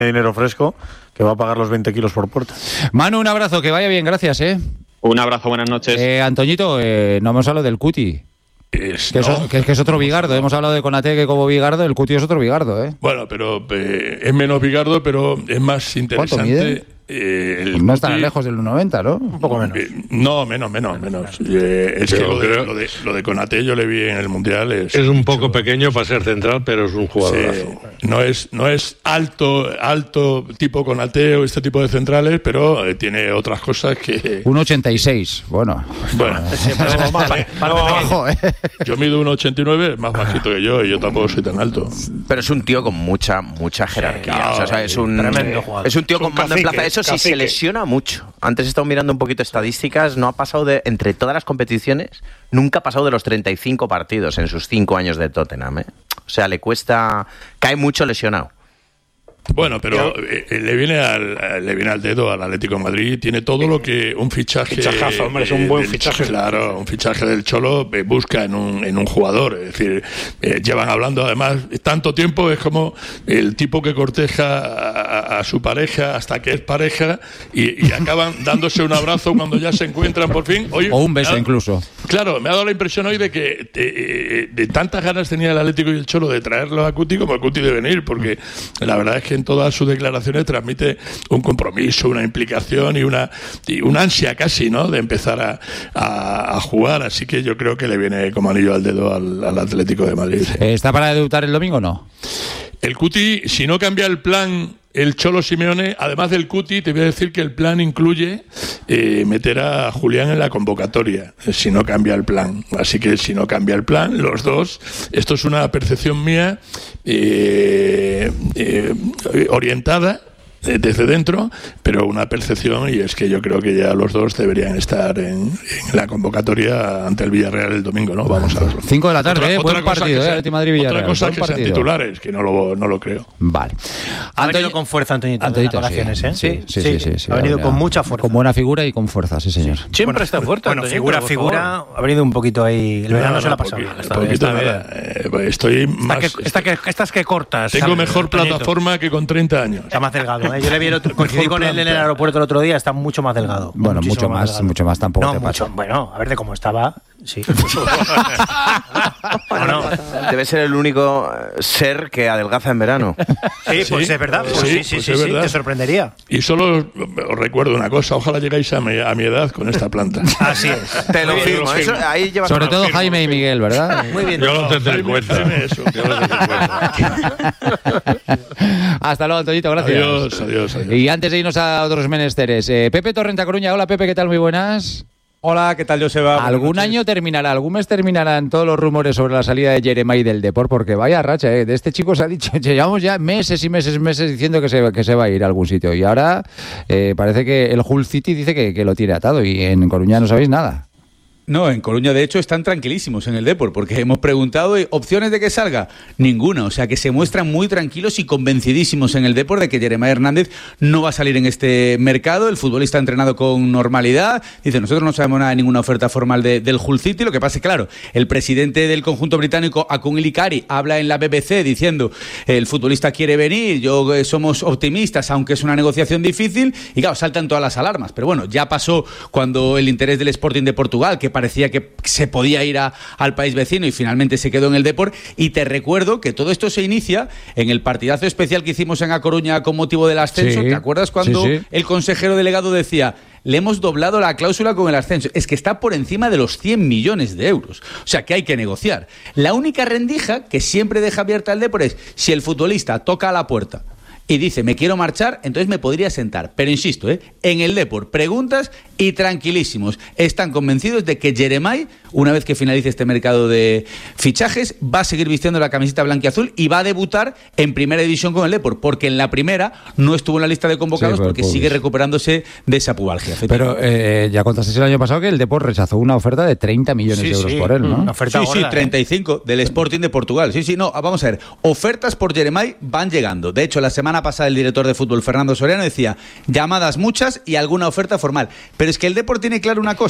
dinero fresco que va a pagar los 20 kilos por puerta. Manu, un abrazo, que vaya bien, gracias, Un abrazo, buenas noches. Antoñito, no hemos hablado del Cuti. Que es otro Bigardo. Hemos hablado de Konaté que como Bigardo, el Cuti es otro Bigardo, Bueno, pero es menos Bigardo, pero es más interesante. ¿Cuánto mide? Pues no está lejos del 1,90, ¿no? Un poco menos. No, menos. Es que lo de Konaté yo le vi en el Mundial. Es un poco pequeño para ser central, pero es un jugadorazo. No es alto tipo Konaté o este tipo de centrales, pero tiene otras cosas que... 1,86, bueno. Bajo, Yo mido 1,89, más bajito que yo, y yo tampoco soy tan alto. Pero es un tío con mucha jerarquía. Es un tío con mando en plaza. Eso sí, se lesiona mucho. Antes he estado mirando un poquito estadísticas. No ha pasado entre todas las competiciones, nunca ha pasado de los 35 partidos en sus 5 años de Tottenham. O sea, le cuesta... Cae mucho lesionado. Bueno, pero le viene al dedo al Atlético de Madrid. Tiene todo lo que un fichaje... Fichajazo, hombre, es un buen fichaje. Claro, un fichaje del Cholo busca en un jugador. Es decir, llevan hablando además tanto tiempo, es como el tipo que corteja a su pareja hasta que es pareja y acaban dándose un abrazo cuando ya se encuentran por fin. O un beso incluso. Claro, me ha dado la impresión hoy de que de tantas ganas tenía el Atlético y el Cholo de traerlo a Cuti como a Cuti de venir, porque la verdad es que en todas sus declaraciones transmite un compromiso, una implicación y una ansia casi, ¿no?, de empezar a jugar. Así que yo creo que le viene como anillo al dedo al Atlético de Madrid. ¿Está para debutar el domingo o no? El Cuti, si no cambia el plan el Cholo Simeone, además del Cuti, te voy a decir que el plan incluye meter a Julián en la convocatoria, si no cambia el plan. Así que si no cambia el plan, los dos, esto es una percepción mía orientada desde dentro, pero una percepción, y es que yo creo que ya los dos deberían estar en la convocatoria ante el Villarreal el domingo, ¿no? Vamos a verlo. 5 de la tarde, buen partido, Madrid-Villarreal. Otra cosa que sean titulares, que no lo creo. Vale. Ha venido con fuerza Antoñito, sí. Ha venido con mucha fuerza. Con buena figura y con fuerza, sí, señor. Siempre está fuerte. Bueno, figura, ha venido un poquito ahí. El verano se la ha pasado. Estoy más... Estas que cortas. Tengo mejor plataforma que con 30 años. Está más delgado. Yo le vi coincidí con él en el aeropuerto el otro día, está mucho más delgado. Bueno, mucho más tampoco. No, mucho. Bueno, a ver de cómo estaba. Sí. No. Debe ser el único ser que adelgaza en verano. Sí, pues es verdad. Pues sí, te sorprendería. Y solo os recuerdo una cosa, ojalá llegáis a mi edad con esta planta. Así es. Te lo firmo. Eso, ahí llevas sobre todo Jaime y Miguel, ¿verdad? Muy bien. Yo lo tendré en cuenta. Hasta luego, Antoñito, gracias. Adiós. Y antes de irnos a otros menesteres, Pepe Torrenta Coruña. Hola, Pepe, ¿qué tal? Muy buenas. Hola, ¿qué tal, Joseba? Algún mes terminarán todos los rumores sobre la salida de Jeremai del Depor, porque vaya racha, de este chico se ha dicho, llevamos ya meses y meses diciendo que se va a ir a algún sitio, y ahora parece que el Hull City dice que lo tiene atado, y en Coruña no sabéis nada. No, en Coruña de hecho están tranquilísimos en el Depor, porque hemos preguntado opciones de que salga, ninguna, o sea que se muestran muy tranquilos y convencidísimos en el Depor de que Jeremai Hernández no va a salir en este mercado. El futbolista ha entrenado con normalidad, dice, nosotros no sabemos nada de ninguna oferta formal del Hull City. Lo que pasa es que, claro, el presidente del conjunto británico, Akun Ilikari, habla en la BBC diciendo, el futbolista quiere venir, somos optimistas, aunque es una negociación difícil, y claro, saltan todas las alarmas, pero bueno, ya pasó cuando el interés del Sporting de Portugal, que parecía que se podía ir al país vecino y finalmente se quedó en el Depor. Y te recuerdo que todo esto se inicia en el partidazo especial que hicimos en A Coruña con motivo del ascenso. Sí, ¿te acuerdas cuando el consejero delegado decía, le hemos doblado la cláusula con el ascenso? Es que está por encima de los 100 millones de euros. O sea, que hay que negociar. La única rendija que siempre deja abierta el Depor es si el futbolista toca a la puerta y dice, me quiero marchar, entonces me podría sentar. Pero insisto, en el Depor, preguntas y tranquilísimos. Están convencidos de que Jeremai, una vez que finalice este mercado de fichajes, va a seguir vistiendo la camiseta blanquiazul y va a debutar en primera división con el Depor, porque en la primera no estuvo en la lista de convocados, porque sigue recuperándose de esa pubalgia. Pero ya contasteis el año pasado que el Depor rechazó una oferta de 30 millones de euros por él, ¿no? Una oferta gorda, 35 del Sporting de Portugal. No, vamos a ver. Ofertas por Jeremai van llegando. De hecho, la semana pasada el director de fútbol, Fernando Soriano, decía llamadas muchas y alguna oferta formal. Pero es que el Depor tiene claro una cosa.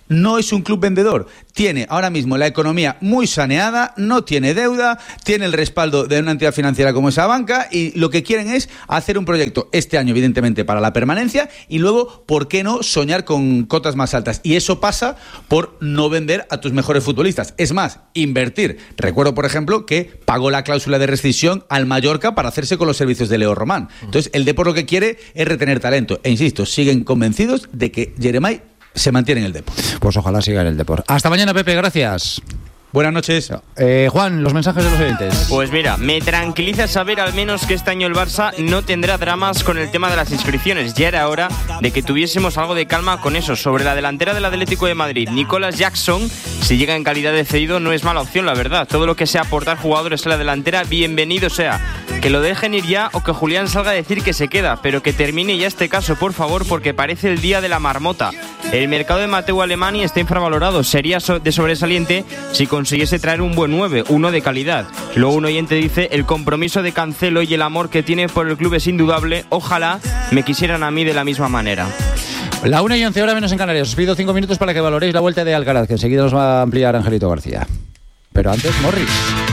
no es un club vendedor. Tiene ahora mismo la economía muy saneada, no tiene deuda, tiene el respaldo de una entidad financiera como esa banca y lo que quieren es hacer un proyecto este año, evidentemente, para la permanencia y luego, ¿por qué no soñar con cotas más altas? Y eso pasa por no vender a tus mejores futbolistas. Es más, invertir. Recuerdo, por ejemplo, que pagó la cláusula de rescisión al Mallorca para hacerse con los servicios de Leo Román. Entonces, el Depor lo que quiere es retener talento. E insisto, siguen convencidos de que Yeremay se mantiene en el Depor. Pues ojalá siga en el Depor. Hasta mañana, Pepe, gracias. Buenas noches. Juan, los mensajes de los oyentes. Pues mira, me tranquiliza saber al menos que este año el Barça no tendrá dramas con el tema de las inscripciones. Ya era hora de que tuviésemos algo de calma con eso. Sobre la delantera del Atlético de Madrid, Nicolas Jackson, si llega en calidad de cedido, no es mala opción, la verdad. Todo lo que sea aportar jugadores a la delantera, bienvenido sea. Que lo dejen ir ya o que Julián salga a decir que se queda, pero que termine ya este caso, por favor, porque parece el día de la marmota. El mercado de Mateu Alemany está infravalorado. Sería de sobresaliente si consiguiese traer un buen 9, uno de calidad. Luego un oyente dice: el compromiso de Cancelo y el amor que tiene por el club es indudable. Ojalá me quisieran a mí de la misma manera. La 1:11, hora menos en Canarias. Os pido 5 minutos para que valoréis la vuelta de Alcaraz, que enseguida nos va a ampliar Angelito García. Pero antes, Morris.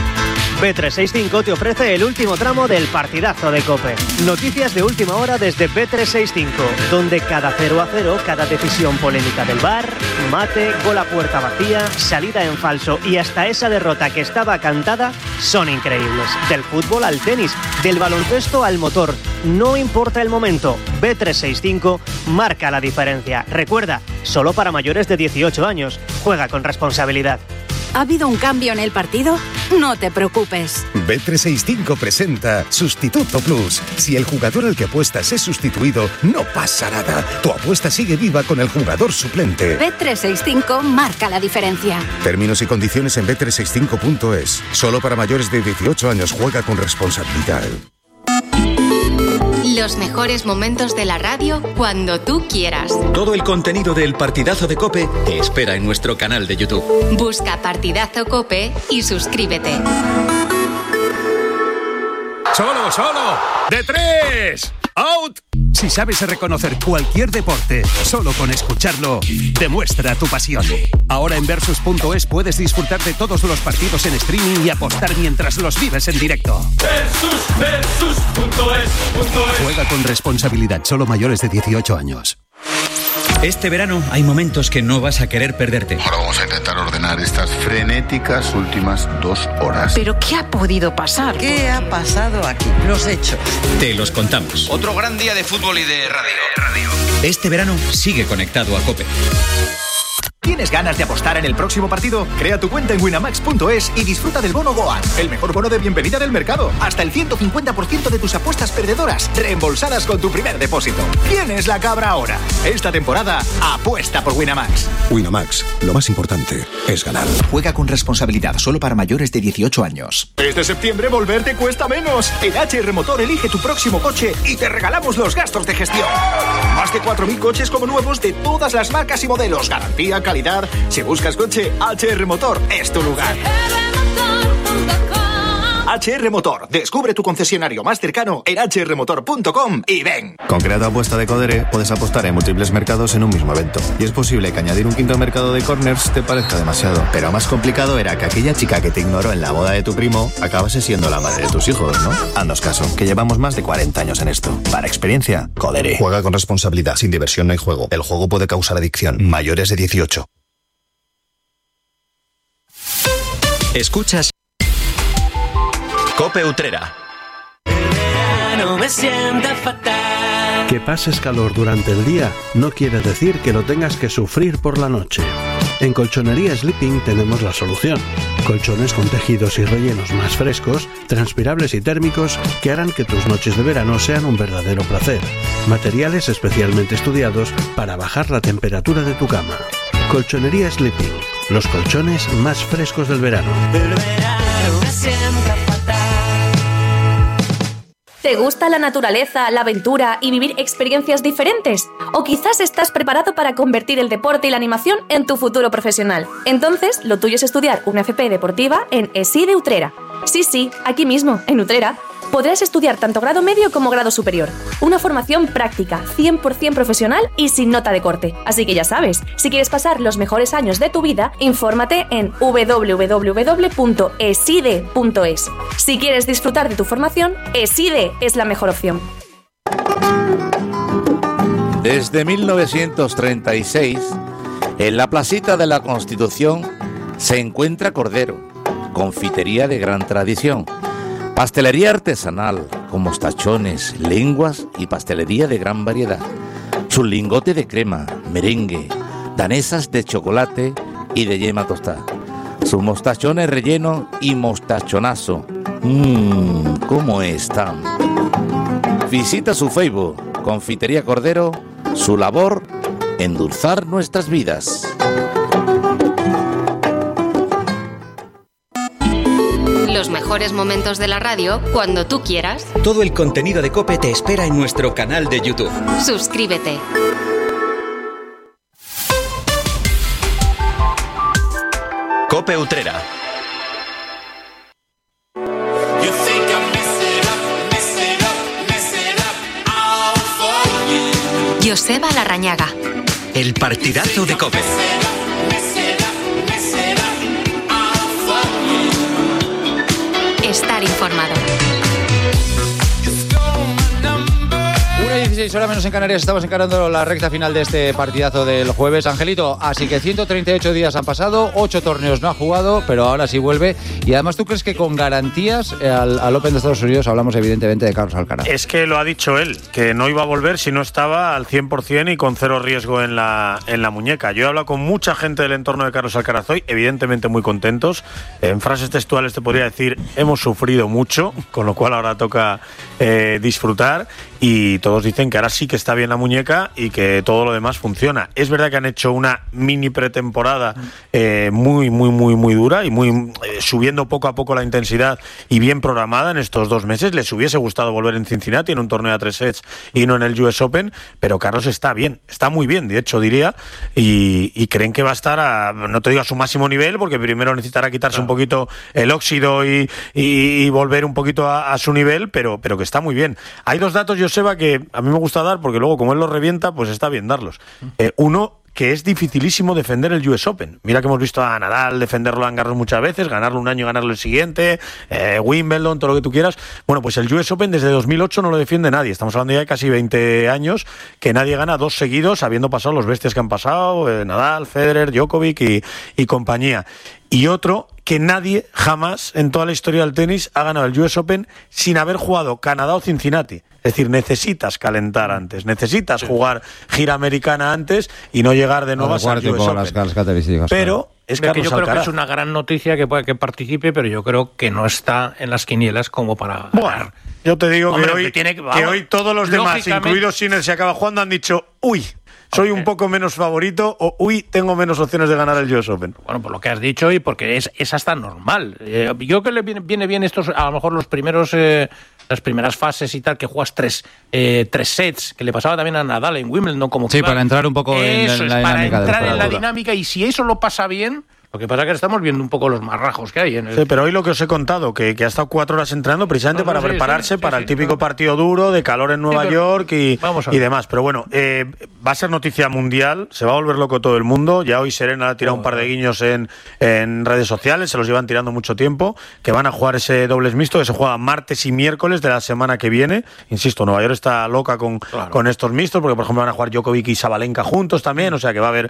Bet365 te ofrece el último tramo del partidazo de COPE. Noticias de última hora desde Bet365, donde cada 0-0, cada decisión polémica del VAR, mate, gol a puerta vacía, salida en falso y hasta esa derrota que estaba cantada son increíbles. Del fútbol al tenis, del baloncesto al motor, no importa el momento, Bet365 marca la diferencia. Recuerda, solo para mayores de 18 años. Juega con responsabilidad. ¿Ha habido un cambio en el partido? No te preocupes. Bet365 presenta Sustituto Plus. Si el jugador al que apuestas es sustituido, no pasa nada. Tu apuesta sigue viva con el jugador suplente. Bet365 marca la diferencia. Términos y condiciones en bet365.es. Solo para mayores de 18 años. Juega con responsabilidad. Los mejores momentos de la radio cuando tú quieras. Todo el contenido del Partidazo de COPE te espera en nuestro canal de YouTube. Busca Partidazo COPE y suscríbete. ¡Solo! ¡De 3! ¡Out! Si sabes reconocer cualquier deporte solo con escucharlo, demuestra tu pasión. Ahora en Versus.es puedes disfrutar de todos los partidos en streaming y apostar mientras los vives en directo. Versus.es. Juega con responsabilidad, solo mayores de 18 años. Este verano hay momentos que no vas a querer perderte. Ahora vamos a intentar ordenar estas frenéticas últimas 2 horas. ¿Pero qué ha podido pasar? ¿Qué ha pasado aquí? Los hechos. Te los contamos. Otro gran día de fútbol y de radio. Este verano sigue conectado a COPE. ¿Tienes ganas de apostar en el próximo partido? Crea tu cuenta en winamax.es y disfruta del bono Goal, el mejor bono de bienvenida del mercado. Hasta el 150% de tus apuestas perdedoras reembolsadas con tu primer depósito. ¿Quién es la cabra ahora? Esta temporada, apuesta por Winamax. Winamax, lo más importante es ganar. Juega con responsabilidad, solo para mayores de 18 años. Este septiembre volver te cuesta menos. En HR Motor elige tu próximo coche y te regalamos los gastos de gestión. Más de 4.000 coches como nuevos de todas las marcas y modelos. Garantía, calidad. Si buscas coche, HR Motor es tu lugar. HR Motor. Descubre tu concesionario más cercano en hrmotor.com y ven. Con Creato Apuesta de Codere puedes apostar en múltiples mercados en un mismo evento. Y es posible que añadir un quinto mercado de corners te parezca demasiado. Pero más complicado era que aquella chica que te ignoró en la boda de tu primo acabase siendo la madre de tus hijos, ¿no? Haznos caso, que llevamos más de 40 años en esto. Para experiencia, Codere. Juega con responsabilidad. Sin diversión no hay juego. El juego puede causar adicción. Mayores de 18. Escuchas COPE Utrera. No me sienta fatal. Que pases calor durante el día no quiere decir que lo tengas que sufrir por la noche. En Colchonería Sleeping tenemos la solución. Colchones con tejidos y rellenos más frescos, transpirables y térmicos que harán que tus noches de verano sean un verdadero placer. Materiales especialmente estudiados para bajar la temperatura de tu cama. Colchonería Sleeping, los colchones más frescos del verano. El verano me sienta fatal. ¿Te gusta la naturaleza, la aventura y vivir experiencias diferentes? ¿O quizás estás preparado para convertir el deporte y la animación en tu futuro profesional? Entonces, lo tuyo es estudiar una FP deportiva en ESI de Utrera. Sí, aquí mismo, en Utrera. Podrás estudiar tanto grado medio como grado superior. Una formación práctica, 100% profesional y sin nota de corte. Así que ya sabes, si quieres pasar los mejores años de tu vida, infórmate en www.eside.es. Si quieres disfrutar de tu formación, Eside es la mejor opción. Desde 1936, en la placita de la Constitución se encuentra Cordero, confitería de gran tradición, pastelería artesanal con mostachones, lenguas y pastelería de gran variedad. Su lingote de crema, merengue, danesas de chocolate y de yema tostada. Sus mostachones rellenos y mostachonazo. ¿Cómo están? Visita su Facebook, Confitería Cordero, su labor, endulzar nuestras vidas. Los mejores momentos de la radio cuando tú quieras. Todo el contenido de COPE te espera en nuestro canal de YouTube. Suscríbete. COPE Utrera. Joseba Larrañaga. El partidazo de COPE. Estar informado. 1:16 horas menos en Canarias, estamos encarando la recta final de este partidazo del jueves. Angelito, así que 138 días han pasado, 8 torneos no ha jugado, pero ahora sí vuelve. Y además, ¿tú crees que con garantías al Open de Estados Unidos? Hablamos evidentemente de Carlos Alcaraz. Es que lo ha dicho él, que no iba a volver si no estaba al 100% y con cero riesgo en la muñeca. Yo he hablado con mucha gente del entorno de Carlos Alcaraz hoy, evidentemente muy contentos. En frases textuales te podría decir, hemos sufrido mucho, con lo cual ahora toca disfrutar. Y todos dicen que ahora sí que está bien la muñeca y que todo lo demás funciona. Es verdad que han hecho una mini pretemporada muy dura y muy subiendo poco a poco la intensidad y bien programada en estos 2 meses. Les hubiese gustado volver en Cincinnati en un torneo a 3 sets y no en el US Open, pero Carlos está bien, está muy bien, de hecho diría, y creen que va a estar no te digo a su máximo nivel, porque primero necesitará quitarse un poquito el óxido y volver un poquito a su nivel, pero que está muy bien. Hay 2 datos, Joseba, que a mí me gusta dar, porque luego como él los revienta, pues está bien darlos. Uno, que es dificilísimo defender el US Open. Mira que hemos visto a Nadal defenderlo en Garros muchas veces, ganarlo un año, ganarlo el siguiente, Wimbledon, todo lo que tú quieras. Bueno, pues el US Open desde 2008 no lo defiende nadie. Estamos hablando ya de casi 20 años que nadie gana 2 seguidos, habiendo pasado los bestias que han pasado, Nadal, Federer, Djokovic y compañía. Y otro, que nadie jamás en toda la historia del tenis ha ganado el US Open sin haber jugado Canadá o Cincinnati. Es decir, necesitas calentar antes, necesitas jugar gira americana antes y no llegar de nuevo a US Open. Las características, pero es que yo creo que es una gran noticia que participe, pero yo creo que no está en las quinielas como para... Bueno, yo te digo que hoy todos los demás, incluidos Sinner, si acaba jugando, han dicho, uy, soy un poco menos favorito o uy, tengo menos opciones de ganar el US Open. Bueno, por lo que has dicho y porque es hasta normal. Yo creo que le viene bien estos, a lo mejor los primeros... las primeras fases y tal, que juegas 3 sets, que le pasaba también a Nadal en Wimbledon. Como sí, para entrar un poco en la dinámica. Para entrar en la dinámica, y si eso lo pasa bien... Lo que pasa es que estamos viendo un poco los marrajos que hay. Sí, pero hoy lo que os he contado, que ha estado 4 horas entrenando precisamente para prepararse para el típico partido duro de calor en Nueva York y demás. Pero bueno, va a ser noticia mundial, se va a volver loco todo el mundo. Ya hoy Serena ha tirado un par de guiños en redes sociales, se los llevan tirando mucho tiempo, que van a jugar ese dobles mixto, que se juega martes y miércoles de la semana que viene. Insisto, Nueva York está loca con estos mixtos, porque por ejemplo van a jugar Djokovic y Sabalenka juntos también, o sea que va a haber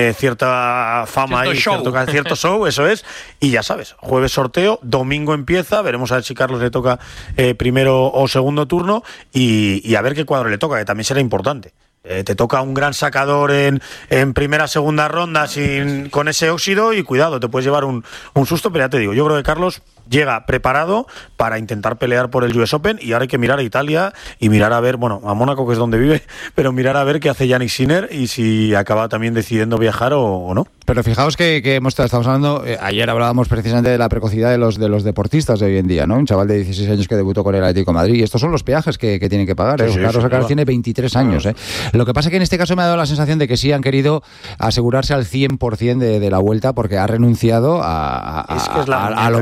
cierta fama ahí, cierto show, eso es, y ya sabes, jueves sorteo, domingo empieza, veremos a ver si Carlos le toca primero o segundo turno y a ver qué cuadro le toca, que también será importante. Te toca un gran sacador en primera, segunda ronda con ese óxido y cuidado, te puedes llevar un susto, pero ya te digo, yo creo que Carlos llega preparado para intentar pelear por el US Open y ahora hay que mirar a Italia y mirar a ver, bueno, a Mónaco, que es donde vive, pero mirar a ver qué hace Jannik Sinner y si acaba también decidiendo viajar o no. Pero fijaos que estamos hablando, ayer hablábamos precisamente de la precocidad de los deportistas de hoy en día, ¿no? Un chaval de 16 años que debutó con el Atlético de Madrid, y estos son los peajes que tienen que pagar, ¿eh? Sí, Carlos Alcaraz tiene 23 años, ¿eh? Lo que pasa es que en este caso me ha dado la sensación de que sí han querido asegurarse al 100% de la vuelta, porque ha renunciado a lo más mollar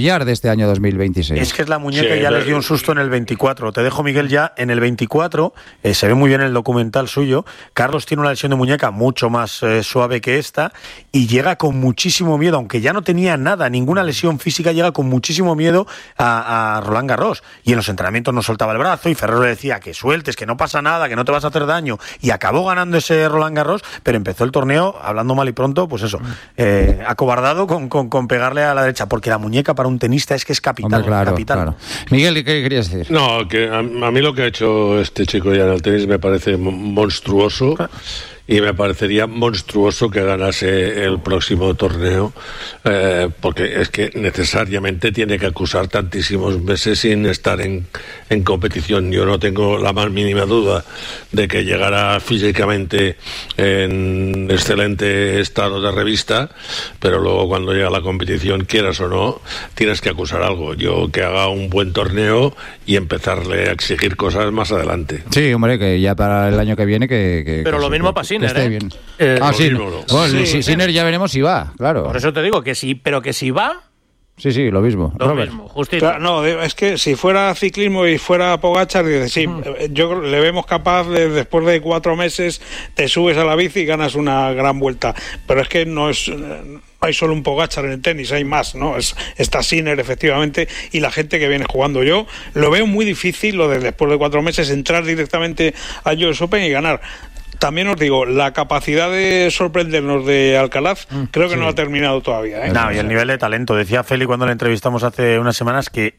collar de este año 2026. Es que es la muñeca y ya les dio un susto en el 24. Te dejo, Miguel, ya en el 24, se ve muy bien en el documental suyo, Carlos tiene una lesión de muñeca mucho más suave que esta y llega con muchísimo miedo, aunque ya no tenía nada, ninguna lesión física, llega con muchísimo miedo a Roland Garros. Y en los entrenamientos no soltaba el brazo y Ferrero le decía que sueltes, que no pasa nada, que no te vas a hacer daño, y acabó ganando ese Roland Garros, pero empezó el torneo, hablando mal y pronto, pues eso, acobardado con pegarle a la derecha, porque la muñeca para un tenista es que es capital. Hombre, claro, capital. claro. Miguel, ¿qué querías decir? No, que a mí lo que ha hecho este chico ya en el tenis me parece monstruoso. Y me parecería monstruoso que ganase el próximo torneo, porque es que necesariamente tiene que acusar tantísimos meses sin estar en competición. Yo no tengo la más mínima duda de que llegará físicamente en excelente estado de revista, pero luego cuando llega la competición, quieras o no, tienes que acusar algo. Yo que haga un buen torneo y empezarle a exigir cosas más adelante. Sí, hombre, que ya para el año que viene pero lo mismo para Sinner, esté bien. Sí. Bueno, sí. Sinner ya veremos si va, claro. Por eso te digo que sí, pero que si va... Sí, lo mismo. Lo mismo, justito. Claro, no, es que si fuera ciclismo y fuera Pogačar, dice, sí, yo le vemos capaz de, después de 4 meses, te subes a la bici y ganas una gran vuelta. Pero es que no hay solo un Pogačar en el tenis, hay más, ¿no? Está Sinner, efectivamente, y la gente que viene jugando. Yo lo veo muy difícil, lo de después de 4 meses, entrar directamente a US Open y ganar. También os digo, la capacidad de sorprendernos de Alcaraz creo que no ha terminado todavía. No, y el nivel de talento. Decía Feli cuando le entrevistamos hace unas semanas que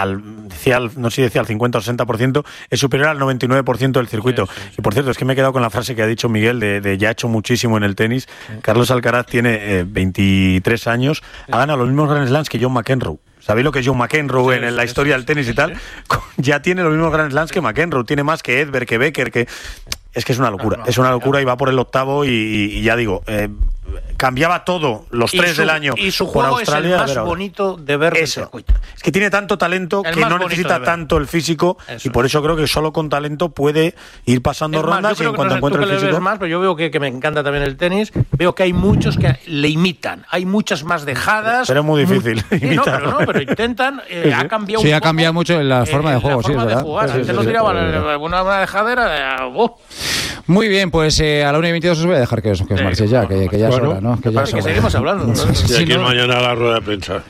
no sé si decía al 50 o 60%, es superior al 99% del circuito. Sí. Y por cierto, es que me he quedado con la frase que ha dicho Miguel de ya ha hecho muchísimo en el tenis. Carlos Alcaraz tiene 23 años, ha ganado los mismos Grand Slams que John McEnroe. ¿Sabéis lo que es John McEnroe en la historia del tenis y tal? Ya tiene los mismos Grand Slams que McEnroe, tiene más que Edberg, que Becker, que... Es que es una locura, y va por el octavo y ya digo, cambiaba todo los 3 del año. Y su juego Australia, es el más bonito de ver en el circuito. Es que tiene tanto talento que no necesita tanto el físico y por eso creo que solo con talento puede ir pasando rondas y en cuanto encuentre el físico... Más, pero yo veo que me encanta también el tenis, veo que hay muchos que le imitan, hay muchas más dejadas. Pero es muy difícil imitar. Pero intentan, ha cambiado ha cambiado mucho en la forma de juego, sí, es verdad. Antes no tiraban una dejadera Muy bien, pues a la 1:22 os voy a dejar que os marchéis ya, que ya es hora, ¿no? Que seguimos hablando, ¿no? Y aquí mañana a la rueda de prensa.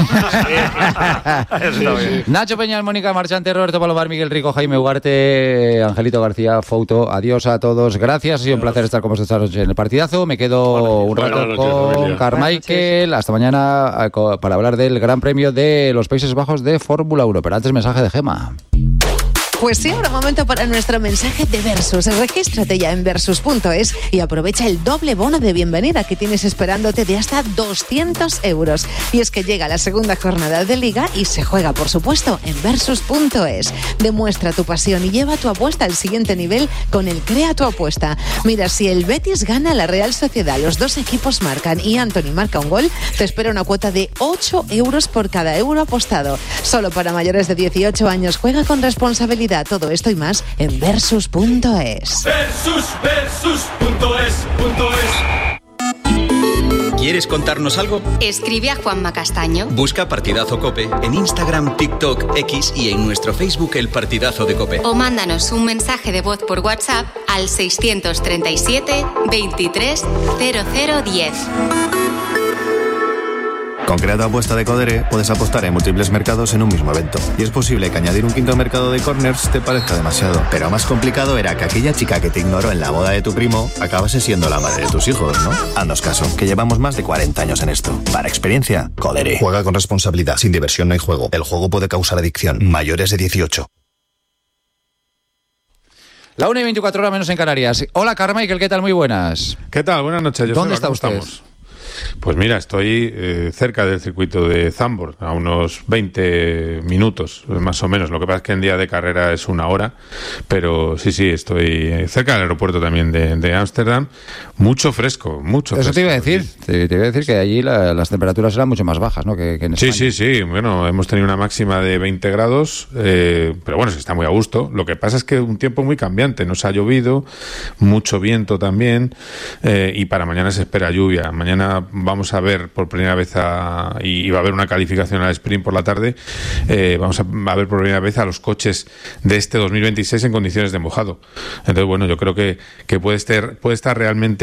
Nacho Peñal, Mónica Marchante, Roberto Palomar, Miguel Rico, Jaime Ugarte, Angelito García, Fouto. Adiós a todos, gracias. Ha sido un placer estar con vosotros esta noche en el partidazo. Me quedo un rato con Carmichael. Hasta mañana para hablar del Gran Premio de los Países Bajos de Fórmula 1. Pero antes, mensaje de Gema. Pues sí, ahora momento para nuestro mensaje de Versus. Regístrate ya en Versus.es y aprovecha el doble bono de bienvenida que tienes esperándote de hasta 200 euros. Y es que llega la segunda jornada de Liga y se juega, por supuesto, en Versus.es. Demuestra tu pasión y lleva tu apuesta al siguiente nivel con el Crea tu apuesta. Mira, si el Betis gana la Real Sociedad, los dos equipos marcan y Anthony marca un gol, te espera una cuota de 8 euros por cada euro apostado. Solo para mayores de 18 años. Juega con responsabilidad. Todo esto y más en Versus.es. Versus.es. ¿Quieres contarnos algo? Escribe a Juanma Castaño. Busca Partidazo COPE en Instagram, TikTok, X y en nuestro Facebook El Partidazo de COPE. O mándanos un mensaje de voz por WhatsApp al 637 23 0010. Con Crea tu apuesta de Codere puedes apostar en múltiples mercados en un mismo evento. Y es posible que añadir un quinto mercado de corners te parezca demasiado. Pero más complicado era que aquella chica que te ignoró en la boda de tu primo acabase siendo la madre de tus hijos, ¿no? Haznos caso, que llevamos más de 40 años en esto. Para experiencia, Codere. Juega con responsabilidad. Sin diversión no hay juego. El juego puede causar adicción. Mayores de 18. La 1:24 menos en Canarias. Hola, Carmichael, ¿qué tal? Muy buenas. ¿Qué tal? Buenas noches. ¿Dónde está usted? Pues mira, estoy cerca del circuito de Zandvoort, a unos 20 minutos, más o menos. Lo que pasa es que en día de carrera es 1 hora, pero sí, estoy cerca del aeropuerto también de Ámsterdam. Mucho fresco. Eso te iba a decir. Te iba a decir que allí las temperaturas eran mucho más bajas, ¿no? Que en España. Sí. Bueno, hemos tenido una máxima de 20 grados, pero bueno, se está muy a gusto. Lo que pasa es que un tiempo muy cambiante. Nos ha llovido, mucho viento también, y para mañana se espera lluvia. Mañana vamos a ver por primera vez y va a haber una calificación al sprint por la tarde, vamos a ver por primera vez a los coches de este 2026 en condiciones de mojado. Entonces, bueno, yo creo que puede estar realmente